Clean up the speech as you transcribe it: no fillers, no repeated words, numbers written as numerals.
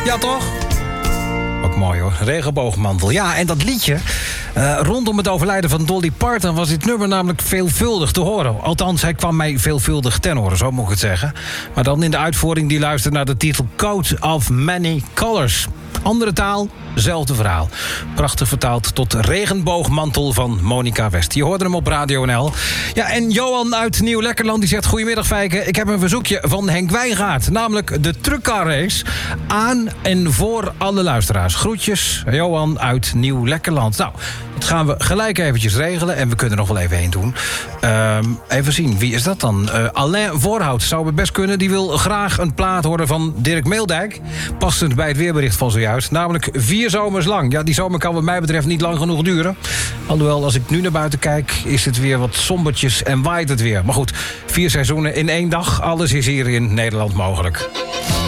Ja, toch? Ook mooi hoor, regenboogmantel. Ja, en dat liedje, rondom het overlijden van Dolly Parton was dit nummer namelijk veelvuldig te horen. Althans, hij kwam mij veelvuldig ten horen, zo moet ik het zeggen. Maar dan in de uitvoering die luistert naar de titel Coat of Many Colors. Andere taal, zelfde verhaal. Prachtig vertaald tot regenboogmantel van Monica West. Je hoorde hem op Radio NL. Ja, en Johan uit Nieuw-Lekkerland die zegt: goedemiddag Fijke, ik heb een verzoekje van Henk Wijngaard. Namelijk de truckcar race aan en voor alle luisteraars. Groetjes, Johan uit Nieuw-Lekkerland. Nou, dat gaan we gelijk eventjes regelen. En we kunnen er nog wel even heen doen. Even zien, wie is dat dan? Alain Voorhout zou het best kunnen. Die wil graag een plaat horen van Dirk Meeldijk. Passend bij het weerbericht van zojuist. Namelijk 4 zomers lang. Ja, die zomer kan wat mij betreft niet lang genoeg duren. Alhoewel, als ik nu naar buiten kijk, is het weer wat sombertjes en waait het weer. Maar goed, 4 seizoenen in 1 dag. Alles is hier in Nederland mogelijk.